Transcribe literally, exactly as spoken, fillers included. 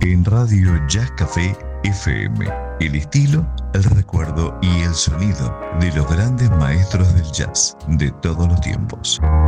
en Radio Jazz Café F M. El estilo, el recuerdo y el sonido de los grandes maestros del jazz de todos los tiempos.